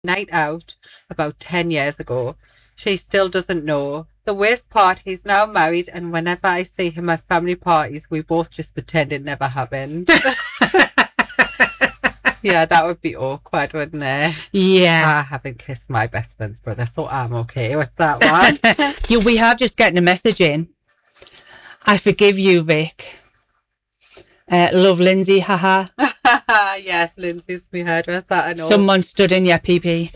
night out about 10 years ago. She still doesn't know. The worst part, he's now married, and whenever I see him at family parties, we both just pretend it never happened. Yeah, that would be awkward, wouldn't it? Yeah. I haven't kissed my best friend's brother, so I'm okay with that one. Yeah, we have just gotten a message in. I forgive you, Vic. Love, Lindsay, haha. Yes, Lindsay's my hairdresser, I know. Someone stood in your pee-pee.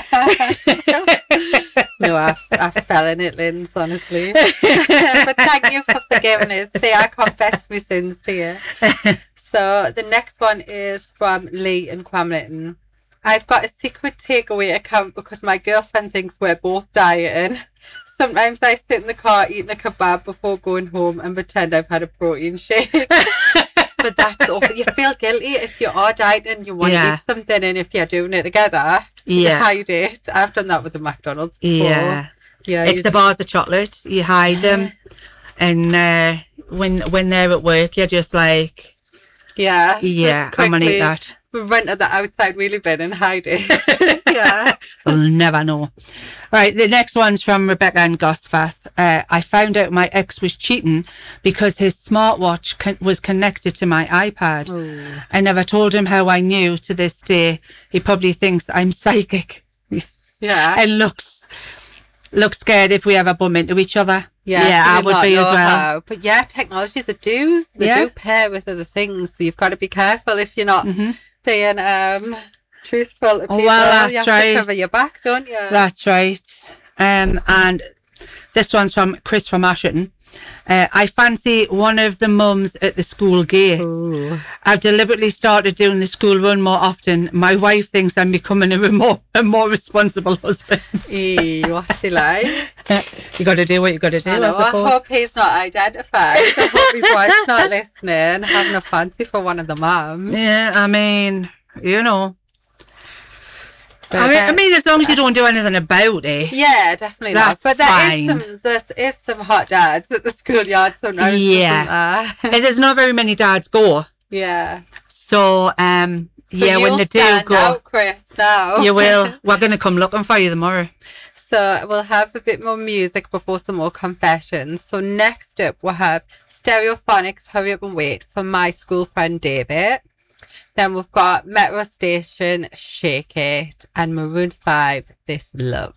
No, I fell in it, Linz, honestly. But thank you for forgiving us. Say I confess my sins to you. So the next one is from Lee in Cramlington. I've got a secret takeaway account because my girlfriend thinks we're both dieting. Sometimes I sit in the car eating a kebab before going home and pretend I've had a protein shake. But that's awful. You feel guilty if you are dieting, you want to eat something, and if you're doing it together, you hide it. I've done that with the McDonald's before. Yeah, it's the bars of chocolate. You hide them, and when they're at work, you're just like, I'm gonna eat that. We run to the outside wheelie bin and hide it. Yeah. They'll never know. Right, the next one's from Rebecca and Gosfas. I found out my ex was cheating because his smartwatch was connected to my iPad. Ooh. I never told him how I knew. To this day, he probably thinks I'm psychic. Yeah. And looks scared if we ever bump into each other. Yeah, I would be as well. How. But yeah, technology, they do pair with other things, so you've got to be careful if you're not being truthful to people. Well, you have right. to cover your back, don't you? That's right. And this one's from Chris from Asherton. I fancy one of the mums at the school gates. Ooh. I've deliberately started doing the school run more often. My wife thinks I'm becoming a more responsible husband. What's he like? You got to do what you got to do, I suppose. I hope he's not identified. I hope his wife's not listening, having a fancy for one of the mums. Yeah, I mean, you know. I mean, as long as you don't do anything about it. Yeah, definitely that's not. But fine. there is some hot dads at the schoolyard sometimes. Yeah. There's not very many dads go. Yeah. So, when they do go. Out, Chris, now. You will. We're going to come looking for you tomorrow. So we'll have a bit more music before some more confessions. So next up, we'll have Stereophonics, Hurry Up and Wait from my school friend David. Then we've got Metro Station, Shake It, and Maroon 5, This Love.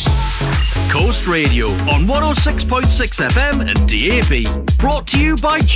Coast Radio on 106.6 FM and DAB. Brought to you by